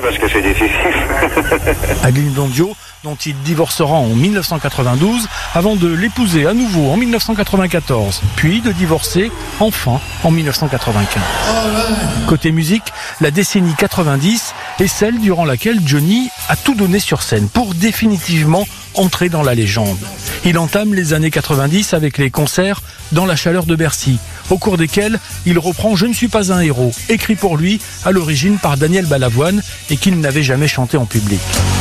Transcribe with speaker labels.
Speaker 1: parce que c'est difficile.
Speaker 2: Adeline Blondiot, dont il divorcera en 1992, avant de l'épouser à nouveau en 1994, puis de divorcer enfin en 1995. Côté musique, la décennie 90 est celle durant laquelle Johnny a tout donné sur scène pour définitivement entrer dans la légende. Il entame les années 90 avec les concerts dans la chaleur de Bercy, au cours desquels il reprend « Je ne suis pas un héros », écrit pour lui à l'origine par Daniel Balavoine et qu'il n'avait jamais chanté en public.